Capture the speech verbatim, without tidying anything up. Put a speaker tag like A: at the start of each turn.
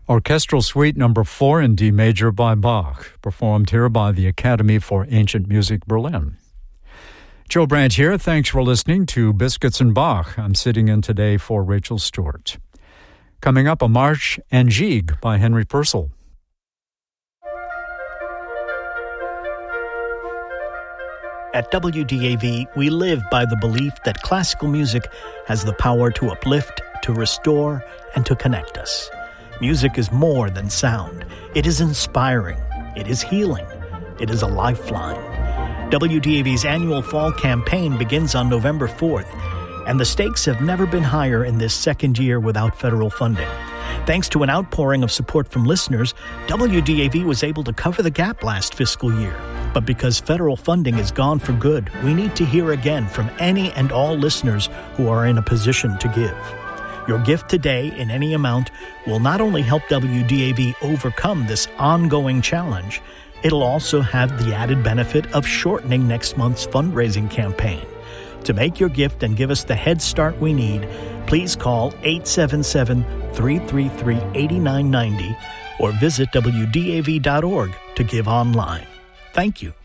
A: Orchestral Suite Number four in D Major by Bach, performed here by the Academy for Ancient Music Berlin. Joe Brandt here. Thanks for listening to Biscuits and Bach. I'm sitting in today for Rachel Stewart. Coming up, a March and Gigue by Henry Purcell.
B: At W D A V, we live by the belief that classical music has the power to uplift, to restore, and to connect us. Music is more than sound. It is inspiring. It is healing. It is a lifeline. W D A V's annual fall campaign begins on November fourth, and the stakes have never been higher in this second year without federal funding. Thanks to an outpouring of support from listeners, W D A V was able to cover the gap last fiscal year. But because federal funding is gone for good, we need to hear again from any and all listeners who are in a position to give. Your gift today in any amount will not only help W D A V overcome this ongoing challenge, it'll also have the added benefit of shortening next month's fundraising campaign. To make your gift and give us the head start we need, please call eight seven seven, three three three, eight nine nine zero or visit W D A V dot org to give online. Thank you.